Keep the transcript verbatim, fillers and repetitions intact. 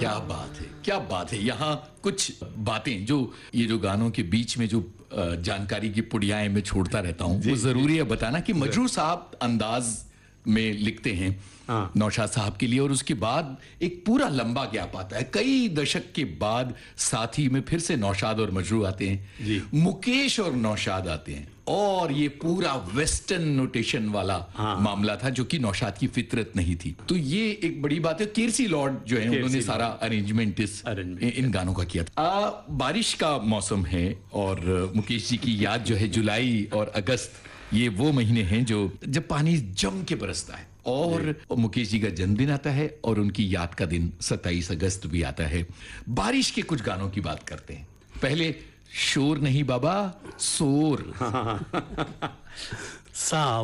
क्या बात है, क्या बात है। यहाँ कुछ बातें जो ये जो गानों के बीच में जो अ, जानकारी की पुड़ियाएं मैं छोड़ता रहता हूँ, वो जरूरी है बताना कि मजरू साहब अंदाज में लिखते हैं हाँ। नौशाद साहब के लिए, और उसके बाद एक पूरा लंबा गैप आता है। कई दशक के बाद साथी में फिर से नौशाद और मजरू आते हैं, जी। मुकेश और नौशाद आते हैं, और ये पूरा वेस्टर्न नोटेशन वाला हाँ। मामला था जो कि नौशाद की फितरत नहीं थी। तो ये एक बड़ी बात है। कीर्सी लॉर्ड जो है उन्होंने कीर्सी सारा अरेंजमेंट इस Arrangement, इन गानों का किया था। आ, बारिश का मौसम है और मुकेश जी की याद जो है जुलाई और अगस्त, ये वो महीने हैं जो जब पानी जम के बरसता है, और मुकेश जी का जन्मदिन आता है और उनकी याद का दिन सत्ताईस अगस्त भी आता है। बारिश के कुछ गानों की बात करते हैं। पहले शोर नहीं बाबा, शोर। साहब